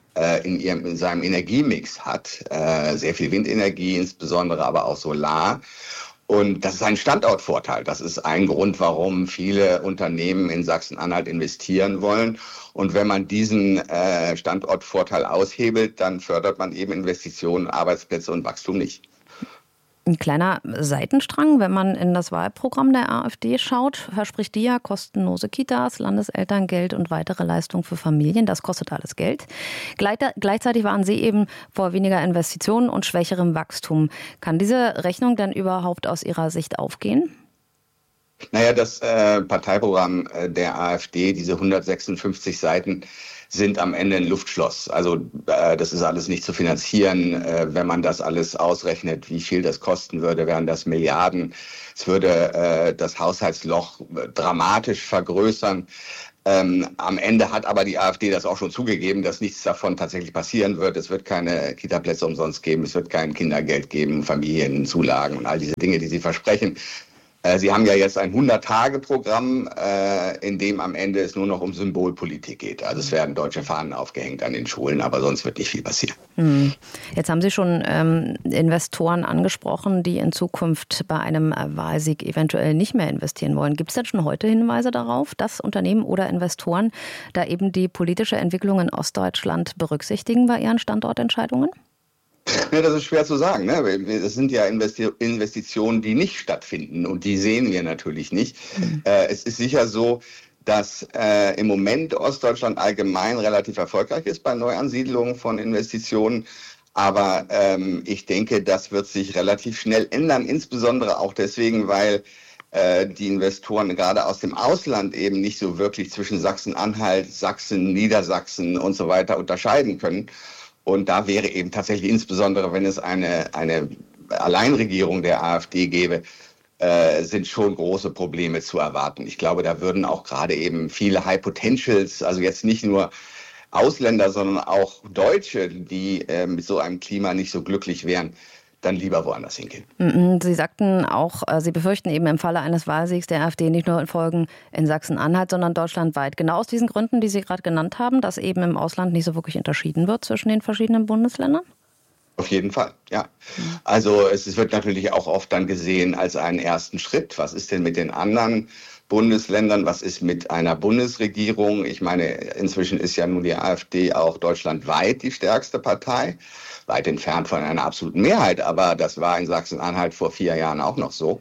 in seinem Energiemix hat. Sehr viel Windenergie insbesondere, aber auch Solar. Und das ist ein Standortvorteil. Das ist ein Grund, warum viele Unternehmen in Sachsen-Anhalt investieren wollen. Und wenn man diesen Standortvorteil aushebelt, dann fördert man eben Investitionen, Arbeitsplätze und Wachstum nicht. Ein kleiner Seitenstrang, wenn man in das Wahlprogramm der AfD schaut, verspricht die ja kostenlose Kitas, Landeselterngeld und weitere Leistungen für Familien. Das kostet alles Geld. Gleichzeitig waren sie eben vor weniger Investitionen und schwächerem Wachstum. Kann diese Rechnung denn überhaupt aus Ihrer Sicht aufgehen? Naja, das Parteiprogramm der AfD, diese 156 Seiten, sind am Ende ein Luftschloss. Also das ist alles nicht zu finanzieren. Wenn man das alles ausrechnet, wie viel das kosten würde, wären das Milliarden. Es würde das Haushaltsloch dramatisch vergrößern. Am Ende hat aber die AfD das auch schon zugegeben, dass nichts davon tatsächlich passieren wird. Es wird keine Kitaplätze umsonst geben, es wird kein Kindergeld geben, Familienzulagen und all diese Dinge, die sie versprechen. Sie haben ja jetzt ein 100-Tage-Programm, in dem am Ende es nur noch um Symbolpolitik geht. Also es werden deutsche Fahnen aufgehängt an den Schulen, aber sonst wird nicht viel passieren. Jetzt haben Sie schon Investoren angesprochen, die in Zukunft bei einem Wahlsieg eventuell nicht mehr investieren wollen. Gibt es denn schon heute Hinweise darauf, dass Unternehmen oder Investoren da eben die politische Entwicklung in Ostdeutschland berücksichtigen bei ihren Standortentscheidungen? Ja, das ist schwer zu sagen. Ne? Das sind ja Investitionen, die nicht stattfinden und die sehen wir natürlich nicht. Es ist sicher so, dass im Moment Ostdeutschland allgemein relativ erfolgreich ist bei Neuansiedlungen von Investitionen. Aber ich denke, das wird sich relativ schnell ändern, insbesondere auch deswegen, weil die Investoren gerade aus dem Ausland eben nicht so wirklich zwischen Sachsen-Anhalt, Sachsen, Niedersachsen und so weiter unterscheiden können. Und da wäre eben tatsächlich insbesondere, wenn es eine Alleinregierung der AfD gäbe, sind schon große Probleme zu erwarten. Ich glaube, da würden auch gerade eben viele High Potentials, also jetzt nicht nur Ausländer, sondern auch Deutsche, die mit so einem Klima nicht so glücklich wären, dann lieber woanders hingehen. Sie sagten auch, Sie befürchten eben im Falle eines Wahlsiegs der AfD nicht nur Folgen in Sachsen-Anhalt, sondern deutschlandweit. Genau aus diesen Gründen, die Sie gerade genannt haben, dass eben im Ausland nicht so wirklich unterschieden wird zwischen den verschiedenen Bundesländern? Auf jeden Fall, ja. Also es wird natürlich auch oft dann gesehen als einen ersten Schritt. Was ist denn mit den anderen Bundesländern? Was ist mit einer Bundesregierung? Ich meine, inzwischen ist ja nun die AfD auch deutschlandweit die stärkste Partei. Weit entfernt von einer absoluten Mehrheit, aber das war in Sachsen-Anhalt vor 4 Jahren auch noch so.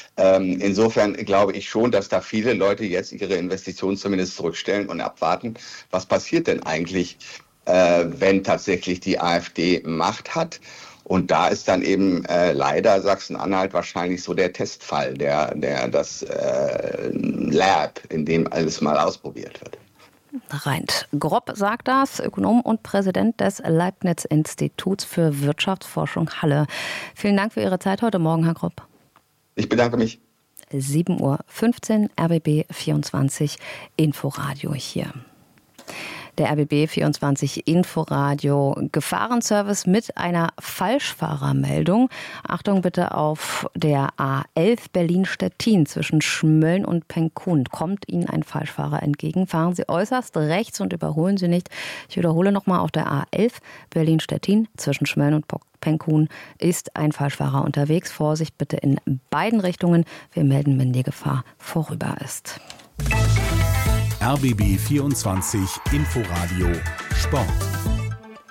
Insofern glaube ich schon, dass da viele Leute jetzt ihre Investitionen zumindest zurückstellen und abwarten, was passiert denn eigentlich, wenn tatsächlich die AfD Macht hat. Und da ist dann eben leider Sachsen-Anhalt wahrscheinlich so der Testfall, das Lab, in dem alles mal ausprobiert wird. Reint Grob sagt das, Ökonom und Präsident des Leibniz-Instituts für Wirtschaftsforschung Halle. Vielen Dank für Ihre Zeit heute Morgen, Herr Grob. Ich bedanke mich. 7:15 Uhr, RBB 24 Inforadio hier. Der RBB 24 Inforadio Gefahrenservice mit einer Falschfahrermeldung. Achtung bitte auf der A11 Berlin-Stettin zwischen Schmölln und Penkun. Kommt Ihnen ein Falschfahrer entgegen, fahren Sie äußerst rechts und überholen Sie nicht. Ich wiederhole nochmal, auf der A11 Berlin-Stettin zwischen Schmölln und Penkun ist ein Falschfahrer unterwegs. Vorsicht bitte in beiden Richtungen. Wir melden, wenn die Gefahr vorüber ist. RBB 24 Inforadio Sport.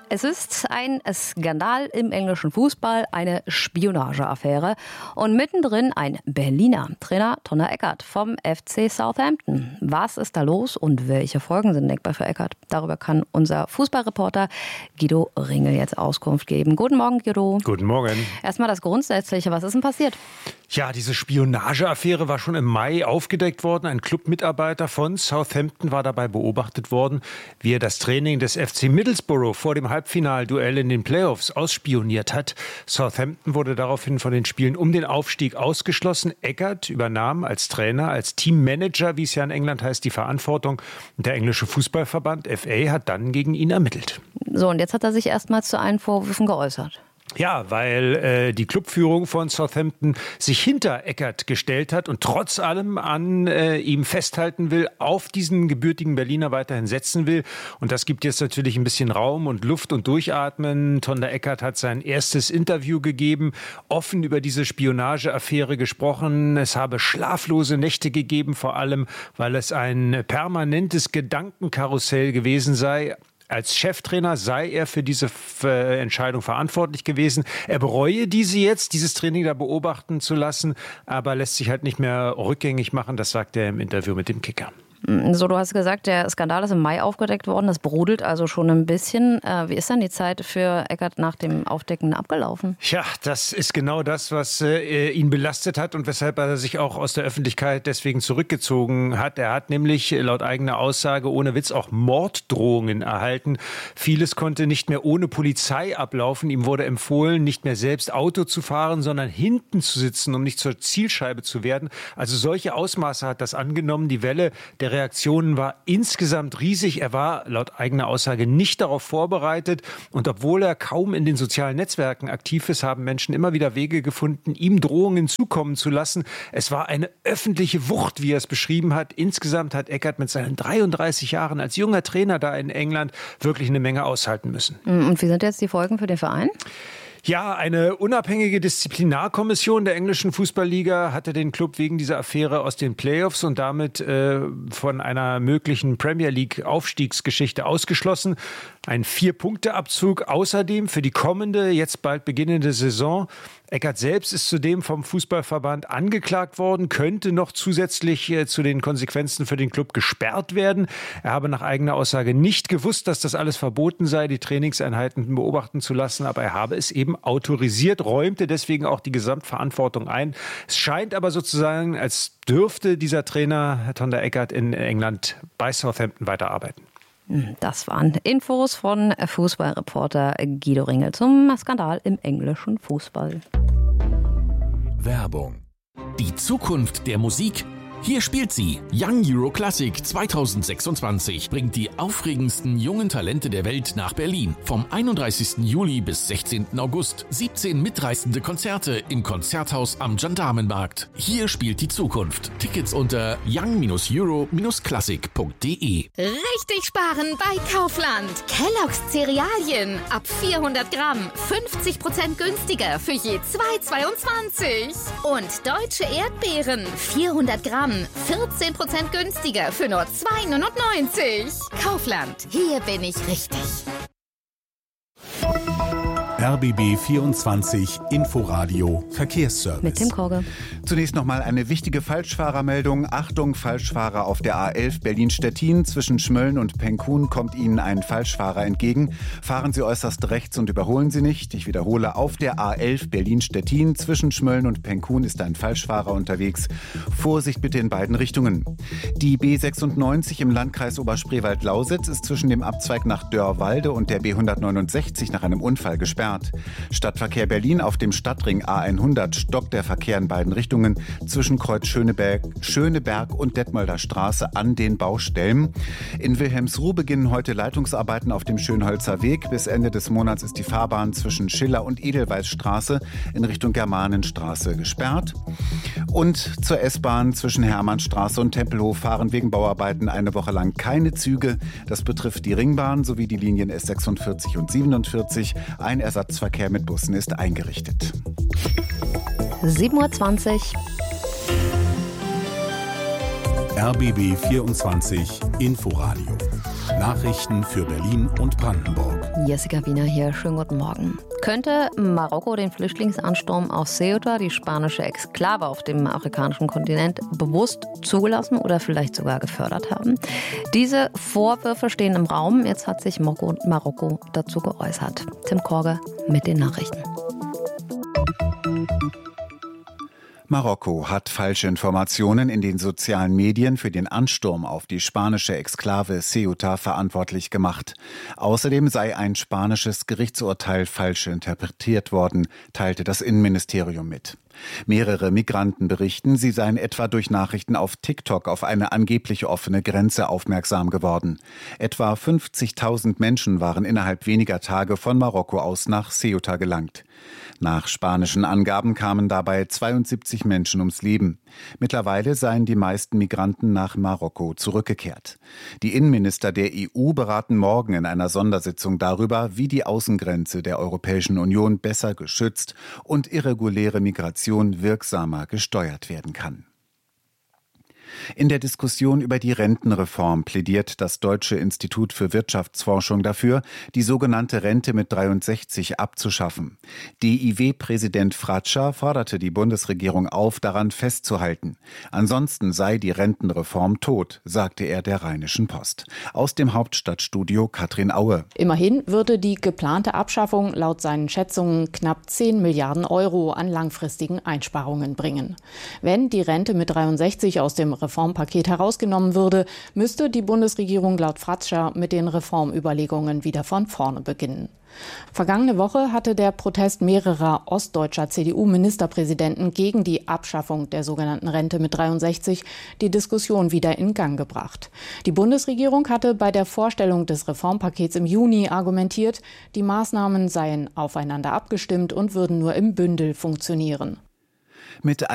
Es ist ein Skandal im englischen Fußball, eine Spionageaffäre und mittendrin ein Berliner Trainer Tonda Eckert vom FC Southampton. Was ist da los und welche Folgen sind denkbar für Eckert? Darüber kann unser Fußballreporter Guido Ringel jetzt Auskunft geben. Guten Morgen, Guido. Guten Morgen. Erstmal das Grundsätzliche. Was ist denn passiert? Ja, diese Spionageaffäre war schon im Mai aufgedeckt worden. Ein Clubmitarbeiter von Southampton war dabei beobachtet worden, wie er das Training des FC Middlesbrough vor dem Halbfinalduell in den Playoffs ausspioniert hat. Southampton wurde daraufhin von den Spielen um den Aufstieg ausgeschlossen. Eckert übernahm als Trainer, als Teammanager, wie es ja in England heißt, die Verantwortung. Und der englische Fußballverband FA hat dann gegen ihn ermittelt. So, und jetzt hat er sich erstmals zu allen Vorwürfen geäußert. Ja, weil die Clubführung von Southampton sich hinter Eckert gestellt hat und trotz allem an ihm festhalten will, auf diesen gebürtigen Berliner weiterhin setzen will. Und das gibt jetzt natürlich ein bisschen Raum und Luft und Durchatmen. Tonda Eckert hat sein erstes Interview gegeben, offen über diese Spionageaffäre gesprochen. Es habe schlaflose Nächte gegeben, vor allem, weil es ein permanentes Gedankenkarussell gewesen sei. Als Cheftrainer sei er für diese Entscheidung verantwortlich gewesen. Er bereue dieses Training da beobachten zu lassen, aber lässt sich halt nicht mehr rückgängig machen. Das sagt er im Interview mit dem Kicker. So, du hast gesagt, der Skandal ist im Mai aufgedeckt worden. Das brodelt also schon ein bisschen. Wie ist dann die Zeit für Eckert nach dem Aufdecken abgelaufen? Ja, das ist genau das, was ihn belastet hat und weshalb er sich auch aus der Öffentlichkeit deswegen zurückgezogen hat. Er hat nämlich laut eigener Aussage ohne Witz auch Morddrohungen erhalten. Vieles konnte nicht mehr ohne Polizei ablaufen. Ihm wurde empfohlen, nicht mehr selbst Auto zu fahren, sondern hinten zu sitzen, um nicht zur Zielscheibe zu werden. Also solche Ausmaße hat das angenommen. Die Welle der Reaktionen war insgesamt riesig. Er war laut eigener Aussage nicht darauf vorbereitet. Und obwohl er kaum in den sozialen Netzwerken aktiv ist, haben Menschen immer wieder Wege gefunden, ihm Drohungen zukommen zu lassen. Es war eine öffentliche Wucht, wie er es beschrieben hat. Insgesamt hat Eckert mit seinen 33 Jahren als junger Trainer da in England wirklich eine Menge aushalten müssen. Und wie sind jetzt die Folgen für den Verein? Ja, eine unabhängige Disziplinarkommission der englischen Fußballliga hatte den Club wegen dieser Affäre aus den Playoffs und damit von einer möglichen Premier League Aufstiegsgeschichte ausgeschlossen. Ein 4-Punkte-Abzug außerdem für die kommende, jetzt bald beginnende Saison. Eckert selbst ist zudem vom Fußballverband angeklagt worden, könnte noch zusätzlich zu den Konsequenzen für den Club gesperrt werden. Er habe nach eigener Aussage nicht gewusst, dass das alles verboten sei, die Trainingseinheiten beobachten zu lassen, aber er habe es eben autorisiert, räumte deswegen auch die Gesamtverantwortung ein. Es scheint aber sozusagen, als dürfte dieser Trainer, Herr Tonda Eckert, in England bei Southampton weiterarbeiten. Das waren Infos von Fußballreporter Guido Ringel zum Skandal im englischen Fußball. Werbung. Die Zukunft der Musik? Hier spielt sie. Young Euro Classic 2026 bringt die aufregendsten jungen Talente der Welt nach Berlin. Vom 31. Juli bis 16. August. 17 mitreißende Konzerte im Konzerthaus am Gendarmenmarkt. Hier spielt die Zukunft. Tickets unter young-euro-classic.de. Richtig sparen bei Kaufland. Kellogg's Cerealien ab 400 Gramm 50% günstiger für je 2,22. Und deutsche Erdbeeren 400 Gramm 14% günstiger für nur 2,99. Kaufland, hier bin ich richtig. RBB 24 Inforadio Verkehrsservice. Mit Tim Korge. Zunächst nochmal eine wichtige Falschfahrermeldung. Achtung, Falschfahrer auf der A11 Berlin-Stettin. Zwischen Schmölln und Penkun kommt Ihnen ein Falschfahrer entgegen. Fahren Sie äußerst rechts und überholen Sie nicht. Ich wiederhole, auf der A11 Berlin-Stettin. Zwischen Schmölln und Penkun ist ein Falschfahrer unterwegs. Vorsicht bitte in beiden Richtungen. Die B96 im Landkreis Oberspreewald-Lausitz ist zwischen dem Abzweig nach Dörrwalde und der B169 nach einem Unfall gesperrt. Stadtverkehr Berlin auf dem Stadtring A100 stockt der Verkehr in beiden Richtungen zwischen Kreuz Schöneberg und Detmolder Straße an den Baustellen. In Wilhelmsruh beginnen heute Leitungsarbeiten auf dem Schönholzer Weg. Bis Ende des Monats ist die Fahrbahn zwischen Schiller und Edelweißstraße in Richtung Germanenstraße gesperrt. Und zur S-Bahn zwischen Hermannstraße und Tempelhof fahren wegen Bauarbeiten eine Woche lang keine Züge. Das betrifft die Ringbahn sowie die Linien S46 und 47. Ein Ersatzverkehr mit Bussen ist eingerichtet. 7:20 Uhr. RBB 24 Inforadio. Nachrichten für Berlin und Brandenburg. Jessica Wiener hier, schönen guten Morgen. Könnte Marokko den Flüchtlingsansturm auf Ceuta, die spanische Exklave auf dem afrikanischen Kontinent, bewusst zugelassen oder vielleicht sogar gefördert haben? Diese Vorwürfe stehen im Raum. Jetzt hat sich Marokko dazu geäußert. Tim Korge mit den Nachrichten. Marokko hat falsche Informationen in den sozialen Medien für den Ansturm auf die spanische Exklave Ceuta verantwortlich gemacht. Außerdem sei ein spanisches Gerichtsurteil falsch interpretiert worden, teilte das Innenministerium mit. Mehrere Migranten berichten, sie seien etwa durch Nachrichten auf TikTok auf eine angeblich offene Grenze aufmerksam geworden. Etwa 50.000 Menschen waren innerhalb weniger Tage von Marokko aus nach Ceuta gelangt. Nach spanischen Angaben kamen dabei 72 Menschen ums Leben. Mittlerweile seien die meisten Migranten nach Marokko zurückgekehrt. Die Innenminister der EU beraten morgen in einer Sondersitzung darüber, wie die Außengrenze der Europäischen Union besser geschützt und irreguläre Migration wirksamer gesteuert werden kann. In der Diskussion über die Rentenreform plädiert das Deutsche Institut für Wirtschaftsforschung dafür, die sogenannte Rente mit 63 abzuschaffen. DIW-Präsident Fratscher forderte die Bundesregierung auf, daran festzuhalten. Ansonsten sei die Rentenreform tot, sagte er der Rheinischen Post. Aus dem Hauptstadtstudio Katrin Aue. Immerhin würde die geplante Abschaffung laut seinen Schätzungen knapp 10 Milliarden Euro an langfristigen Einsparungen bringen. Wenn die Rente mit 63 aus dem Reformpaket herausgenommen würde, müsste die Bundesregierung laut Fratscher mit den Reformüberlegungen wieder von vorne beginnen. Vergangene Woche hatte der Protest mehrerer ostdeutscher CDU-Ministerpräsidenten gegen die Abschaffung der sogenannten Rente mit 63 die Diskussion wieder in Gang gebracht. Die Bundesregierung hatte bei der Vorstellung des Reformpakets im Juni argumentiert, die Maßnahmen seien aufeinander abgestimmt und würden nur im Bündel funktionieren. Mit